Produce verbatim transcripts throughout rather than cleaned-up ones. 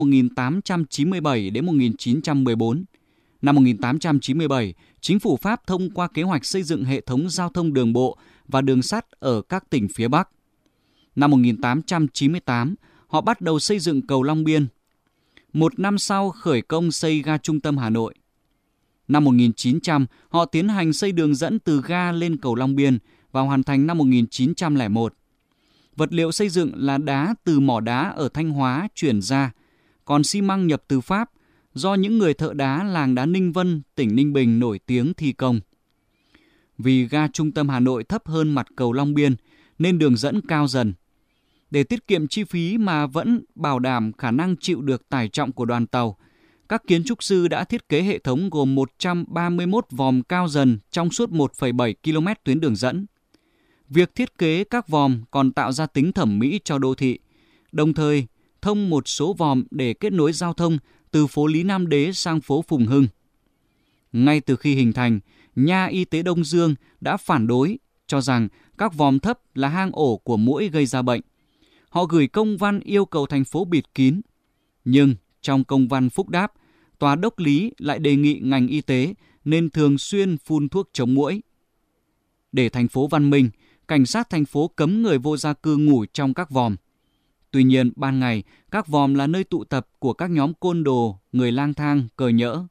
một nghìn tám trăm chín mươi bảy đến một nghìn chín trăm mười bốn. Năm một nghìn tám trăm chín mươi bảy, chính phủ Pháp thông qua kế hoạch xây dựng hệ thống giao thông đường bộ và đường sắt ở các tỉnh phía Bắc. Năm một nghìn tám trăm chín mươi tám, họ bắt đầu xây dựng cầu Long Biên. Một năm sau khởi công xây ga trung tâm Hà Nội. Năm một nghìn chín trăm, họ tiến hành xây đường dẫn từ ga lên cầu Long Biên và hoàn thành năm một nghìn chín trăm lẻ một. Vật liệu xây dựng là đá từ mỏ đá ở Thanh Hóa chuyển ra, còn xi măng nhập từ Pháp do những người thợ đá làng đá Ninh Vân, tỉnh Ninh Bình nổi tiếng thi công. Vì ga trung tâm Hà Nội thấp hơn mặt cầu Long Biên nên đường dẫn cao dần. Để tiết kiệm chi phí mà vẫn bảo đảm khả năng chịu được tải trọng của đoàn tàu, các kiến trúc sư đã thiết kế hệ thống gồm một trăm ba mươi mốt vòm cao dần trong suốt một phẩy bảy ki lô mét tuyến đường dẫn. Việc thiết kế các vòm còn tạo ra tính thẩm mỹ cho đô thị, đồng thời thông một số vòm để kết nối giao thông từ phố Lý Nam Đế sang phố Phùng Hưng. Ngay từ khi hình thành, Nha Y tế Đông Dương đã phản đối, cho rằng các vòm thấp là hang ổ của muỗi gây ra bệnh. Họ gửi công văn yêu cầu thành phố bịt kín. Nhưng trong công văn phúc đáp, Tòa Đốc Lý lại đề nghị ngành y tế nên thường xuyên phun thuốc chống muỗi. Để thành phố văn minh, cảnh sát thành phố cấm người vô gia cư ngủ trong các vòm. Tuy nhiên, ban ngày, các vòm là nơi tụ tập của các nhóm côn đồ, người lang thang, cờ nhỡ.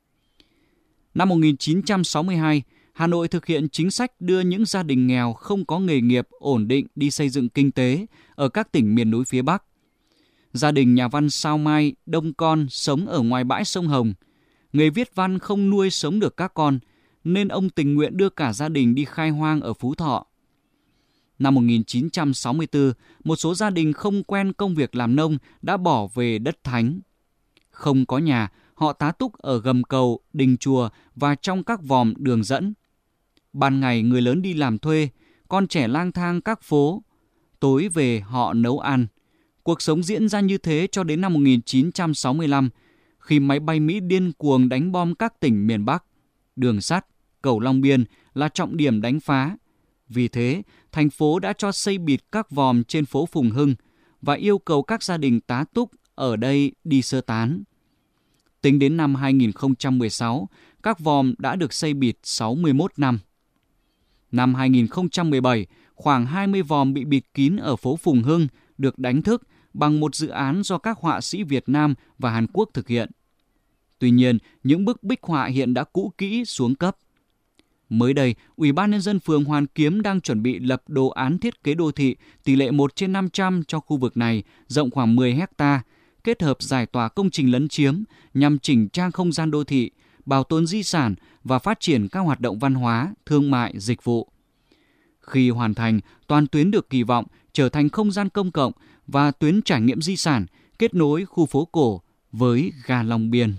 Năm một nghìn chín trăm sáu mươi hai, Hà Nội thực hiện chính sách đưa những gia đình nghèo không có nghề nghiệp ổn định đi xây dựng kinh tế ở các tỉnh miền núi phía Bắc. Gia đình nhà văn Sao Mai đông con sống ở ngoài bãi sông Hồng. Nghề viết văn không nuôi sống được các con, nên ông tình nguyện đưa cả gia đình đi khai hoang ở Phú Thọ. Năm một nghìn chín trăm sáu mươi tư, một số gia đình không quen công việc làm nông đã bỏ về đất thánh. Không có nhà, họ tá túc ở gầm cầu, đình chùa và trong các vòm đường dẫn. Ban ngày người lớn đi làm thuê, con trẻ lang thang các phố. Tối về họ nấu ăn. Cuộc sống diễn ra như thế cho đến năm một nghìn chín trăm sáu mươi lăm, khi máy bay Mỹ điên cuồng đánh bom các tỉnh miền Bắc. Đường sắt, cầu Long Biên là trọng điểm đánh phá. Vì thế, thành phố đã cho xây bịt các vòm trên phố Phùng Hưng và yêu cầu các gia đình tá túc ở đây đi sơ tán. Tính đến năm hai nghìn không trăm mười sáu, các vòm đã được xây bịt sáu mươi mốt năm. Năm hai nghìn không trăm mười bảy, khoảng hai mươi vòm bị bịt kín ở phố Phùng Hưng được đánh thức bằng một dự án do các họa sĩ Việt Nam và Hàn Quốc thực hiện. Tuy nhiên, những bức bích họa hiện đã cũ kỹ xuống cấp. Mới đây, Ủy ban Nhân dân phường Hoàn Kiếm đang chuẩn bị lập đồ án thiết kế đô thị tỷ lệ một trên năm trăm cho khu vực này, rộng khoảng mười héc ta, kết hợp giải tỏa công trình lấn chiếm nhằm chỉnh trang không gian đô thị, bảo tồn di sản và phát triển các hoạt động văn hóa, thương mại, dịch vụ. Khi hoàn thành, toàn tuyến được kỳ vọng trở thành không gian công cộng và tuyến trải nghiệm di sản, kết nối khu phố cổ với ga Long Biên.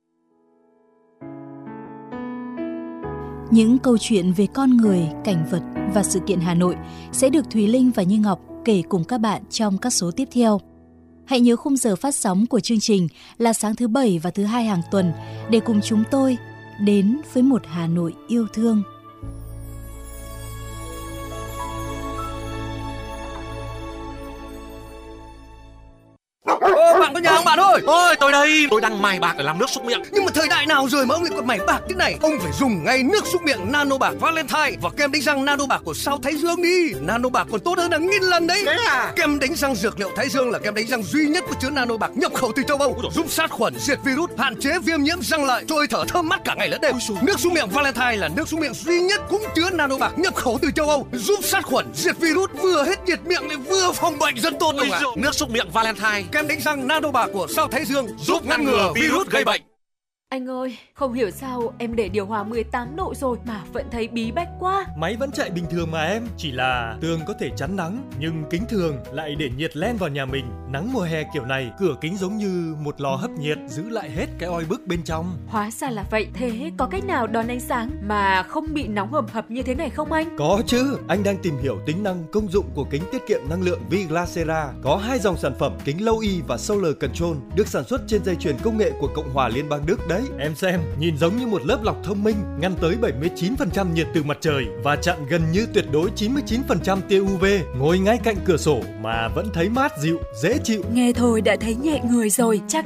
Những câu chuyện về con người, cảnh vật và sự kiện Hà Nội sẽ được Thùy Linh và Như Ngọc kể cùng các bạn trong các số tiếp theo. Hãy nhớ khung giờ phát sóng của chương trình là sáng thứ Bảy và thứ Hai hàng tuần để cùng chúng tôi đến với một Hà Nội yêu thương. Ô, bạn có nhà không bạn ơi? Ôi, tôi đây, tôi đang mài bạc để làm nước súc miệng. Nhưng mà thời đại nào rồi mà ông lại còn mài bạc thế này? Ông phải dùng ngay nước súc miệng Nano Bạc Valentine và kem đánh răng Nano Bạc của Sao Thái Dương đi. Nano Bạc còn tốt hơn hàng nghìn lần đấy. Thế à? Kem đánh răng dược liệu Thái Dương là kem đánh răng duy nhất có chứa Nano Bạc nhập khẩu từ châu Âu, giúp sát khuẩn, diệt virus, hạn chế viêm nhiễm răng lợi, cho hơi thở thơm mát cả ngày lẫn đêm. Nước súc miệng Valentine là nước súc miệng duy nhất cũng chứa Nano Bạc nhập khẩu từ châu Âu, giúp sát khuẩn, diệt virus, vừa hết nhiệt miệng lại vừa phòng bệnh rất tốt. Ôi, nước súc miệng Valentine, kem đánh răng Nano Bạc của Sao Thái Dương giúp ngăn ngừa virus gây bệnh. Anh ơi, không hiểu sao em để điều hòa mười tám độ rồi mà vẫn thấy bí bách quá. Máy vẫn chạy bình thường mà em, chỉ là tường có thể chắn nắng, nhưng kính thường lại để nhiệt len vào nhà mình. Nắng mùa hè kiểu này, cửa kính giống như một lò hấp nhiệt, giữ lại hết cái oi bức bên trong. Hóa ra là vậy, thế có cách nào đón ánh sáng mà không bị nóng hầm hập như thế này không anh? Có chứ, anh đang tìm hiểu tính năng công dụng của kính tiết kiệm năng lượng Viglasera. Có hai dòng sản phẩm kính Low E và Solar Control được sản xuất trên dây chuyền công nghệ của Cộng hòa Liên bang Đức đấy. Em xem, nhìn giống như một lớp lọc thông minh, ngăn tới bảy mươi chín phần trăm nhiệt từ mặt trời và chặn gần như tuyệt đối chín mươi chín phần trăm tia u vê. Ngồi ngay cạnh cửa sổ mà vẫn thấy mát dịu, dễ chịu. Nghe thôi đã thấy nhẹ người rồi, chắc